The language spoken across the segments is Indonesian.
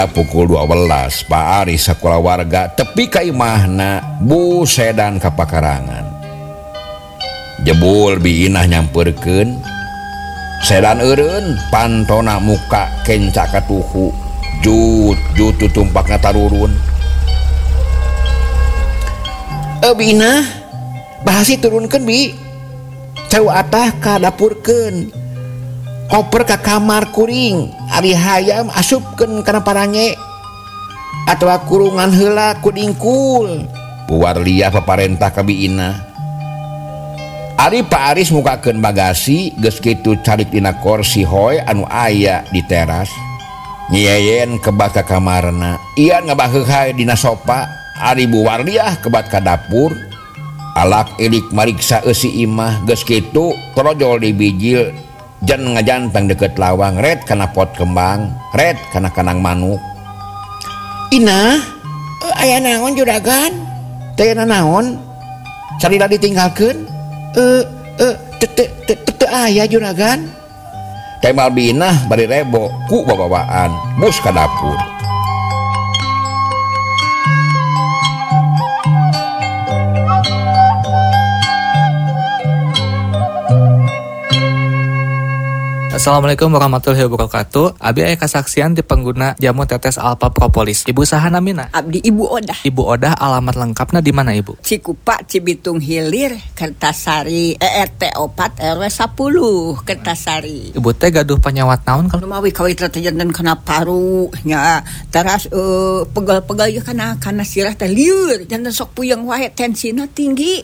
pukul 12 Pak Aris sekolah warga tepi ka imahna Bu sedan ka pakarangan. Jebul biinah nyamperkeun sedan eureun pantona muka kenca katuhu jut tutumpakna tarurun. Bina bahasi turunkeun bi cau atah ka dapurkeun koper ka kamar kuring ari hayam asupkeun kana parange atawa kurungan heula ku dingkul puar liah paparentah ka biina. Ari Pak Aris mukakeun bagasi geus kitu calik dina kursi hoy anu aya di teras nyeyen kebat ka kamarna ian ngabaheuh hae dina sofa. Ari Bu Wardiah kebat ka dapur alak elik mariksa eusi imah geus kitu trojol di bijil jan ngajantang deket lawang red kana pot kembang red kana kanang manuk. Ina aya naon juragan teh naon carita ditinggalkeun teu aya juragan teh Malbinah bari rebo ku babawaan bus ka dapur. Assalamualaikum warahmatullahi wabarakatuh. Abi aya kasaksian di pengguna jamu tetes alpha propolis. Ibu saha namina? Abdi Ibu Odah. Ibu Odah alamat lengkapna di mana Ibu? Cikupa Cibitung Hilir Kertasari ERT 4 RW 10 Kertasari. Ibu teh gaduh penyawat naon kalau Lumawi kawit teh janten kana paru nya teras pegal-pegal ya kana sirah teh lieur janten sok puyeng wae tensina tinggi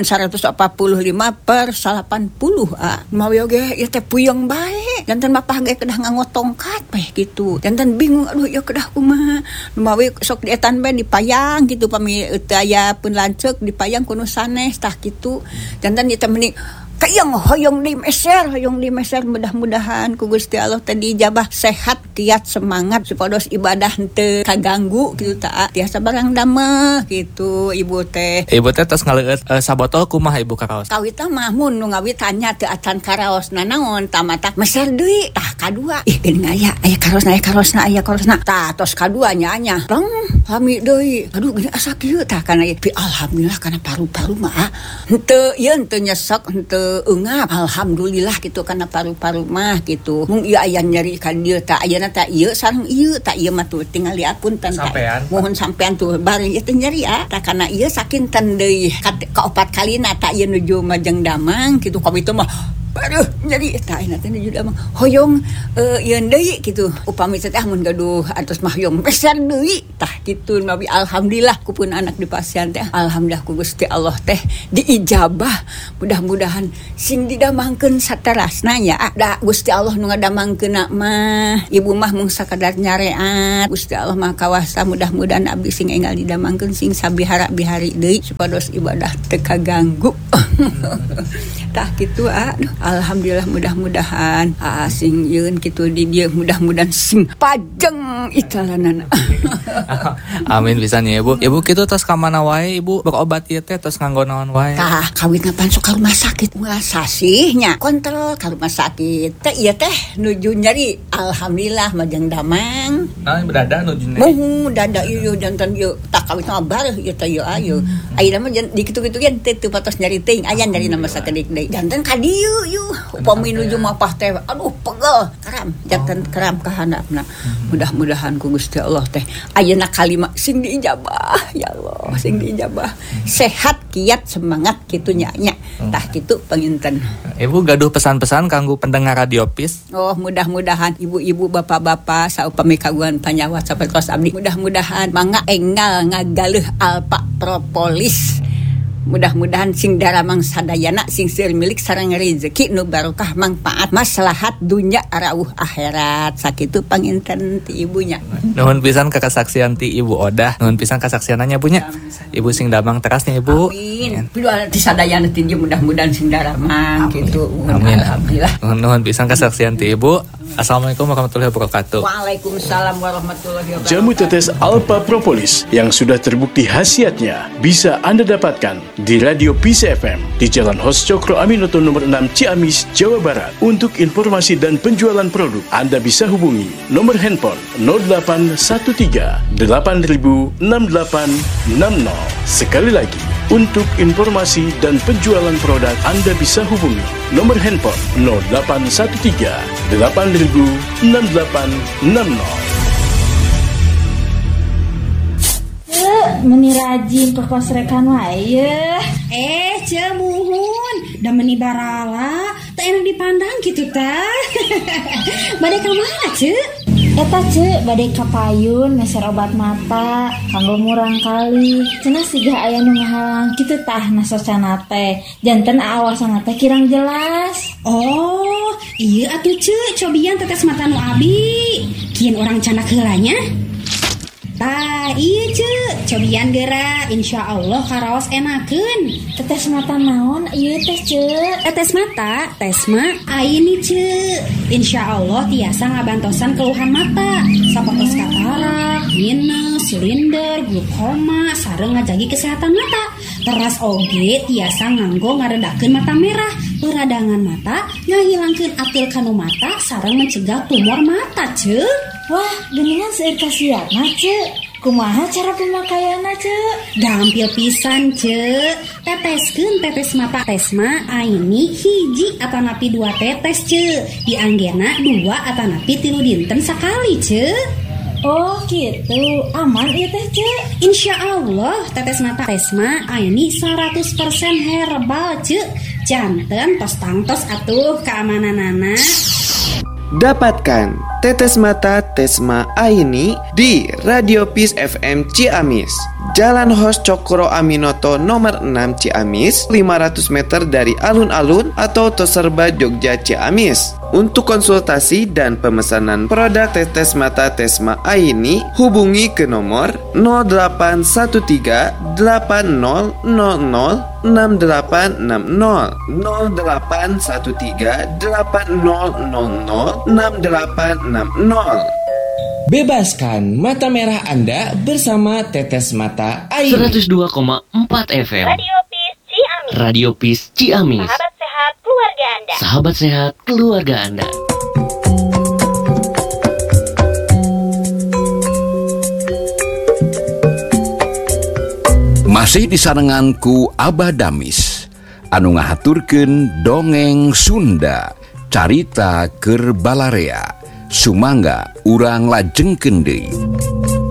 145/80 lumawi oge ieu teh puyeng bae janten mapah ge kedah nganggo tongkat bae gitu janten bingung aduh ieu kedah kumaha lumawi sok dietan bae dipayang gitu pami teu aya pun lanceuk dipayang kuno sanes tah kitu janten ieu teh meni kayang hoyong di meser mudah-mudahan ku Gusti Allah teh dijabah sehat kiat semangat supados ibadah teu kaganggu kitu tah tiasa barang dameh gitu ibu teh. Ibu teh tos ngaleueut sabotol kumaha Ibu karaos? Kawit mah mun nu ngawit tanya teu acan karaosna naon tamata meser deui tah kadua ih geuning aya karosna tah tos kadua nya rong lami deui aduh geuning asa kieu tah kana alhamdulillah kana paru-paru mah henteu ieu henteu nyesek henteu ungap alhamdulillah gitu karena paru-paru mah gitu mung ieu aya nyeri ka dieu tah ayeuna tah ieu sareng ieu tah ieu mah tuh tinggal diapunten mohon sampean tuh bareng ieu teh nyeri tah kana ieu sakinten deui ka 4 kalina tah ieu nuju Majeng Damang gitu ka itu mah aduh nyeri tah ayeuna teh nuju Damang hoyong ieu deui gitu upami teh mun gaduh atos mah hoyong peser deui tah kitu nabi alhamdulillah kupun anak di pasien teh alhamdulillah ku Gusti Allah teh diijabah mudah-mudahan sing didamangkeun saterasna nya da Gusti Allah nu ngadamangkeunna mah ibu mah mung sakadar nyareat Gusti Allah mah kawasa mudah-mudahan abdi sing enggal didamangkeun sing sabihara-bihari deui supados ibadah teu kaganggu tah kitu aduh alhamdulillah mudah-mudahan sing yeun kitu di dieu mudah-mudahan sing pajeng italanana. Amin pisan ya Ibu. Ibu kitu tos ka mana wae Ibu berobat ieu teh tos nganggo naon wae? Tah kawit ngapan sok ka rumah sakit sasihnya kontrol ka rumah sakit teh ieu teh nuju nyeri alhamdulillah Majeng Damang. Nah berada nuju nyeri. Moh dada ieu janten ieu tak kawit ngabar ieu teh ieu ayeuna mah di kitu-kitu gen teu patos nyeri teuing aya nyeri nama sakedik deui janten ka dieu upami nuju mapah teh aduh pegel karam janten karam ka handapna mudah-mudahan ku Gusti Allah teh ayeuna kalima sing diijabah ya Allah sing diijabah sehat kiat semangat kitu nya tah kitu panginten. Ibu gaduh pesan-pesan kanggo pendengar Radio Pis. Oh mudah-mudahan ibu-ibu bapak-bapak saupami kagungan panyawat sapertos abdi mudah-mudahan mangga enggal ngagaleuh alpha propolis. Mudah-mudahan sing daramang sadayana sing seueur milik sareng rezeki nu barokah manfaat maslahat dunya arauh akhirat sakitu panginten ti ibunya. Nuhun pisan ka kasaksian ti Ibu Odah. Nuhun pisan kasaksiananya Bunya. Ibu sing damang terasnya Ibu. Amin. Piduan ti sadayana ti mudah-mudahan sing daramang kitu. Amin. Alhamdulillah. Nuhun pisan kasaksian ti Ibu. Assalamualaikum warahmatullahi wabarakatuh. Waalaikumsalam warahmatullahi wabarakatuh. Jamu tetes Alpha Propolis yang sudah terbukti khasiatnya bisa Anda dapatkan di Radio Peace FM di Jalan Hos Cokro Aminoto nomor 6 Ciamis, Jawa Barat. Untuk informasi dan penjualan produk, Anda bisa hubungi nomor handphone 0813 8000 6860. Sekali lagi, untuk informasi dan penjualan produk, Anda bisa hubungi nomor handphone 0813 8000 6860. Meni rajin ke kos rekan wae. Cemuhun da meni barala tak enak dipandang gitu tah. Bade ka mana Eta badai kapayun meser obat mata kanggo murang kali. Cenah siga aya nu ngahalang kitu tah nasosana teh. Janten awasan teh kirang jelas. Oh iya atuh cobian tetes mata nu abi. Kieun orang canak heulanya. Tah iya cobian geura insyaallah karaos enakeun. Tetes mata naon ieu teh Tetes mata tesma aini insyaallah tiasa ngabantosan keluhan mata sapotos katarak, minus, silinder, glaukoma sareng ngajagi kesehatan mata. Teras oge tiasa nganggo ngaredakeun mata merah, peradangan mata, ngahilangkeun atil kanu mata sareng mencegah tumor mata Wah, geningan seueur kasiatna kumaha cara pemakaianna Gampil pisan teteskeun tetes mata tesma aini hiji atanapi 2 tetes di anggena 2 atanapi 3 dinten sakali Oh gitu, aman ieu teh Insyaallah tetes mata tesma aini 100% herbal janten tos tangtos atuh keamananana. Dapatkan tetes mata Tesma Aini di Radio Peace FM Ciamis, Jalan Hos Cokro Aminoto nomor 6 Ciamis, 500 meter dari alun-alun atau Toserba Jogja Ciamis. Untuk konsultasi dan pemesanan produk tetes mata Tesma Aini, hubungi ke nomor 0813 8000 6860 0813 8000 6860. Bebaskan mata merah Anda bersama Tetes Mata Aini. 102,4 FM Radio Peace Ciamis. Radio Peace Ciamis. Sahabat sehat keluarga Anda. Sahabat sehat keluarga Anda. Masih disarenganku Abah Damis anu ngahaturkeun dongeng Sunda carita keur Balarea. Sumangga urang lajengkeun deui.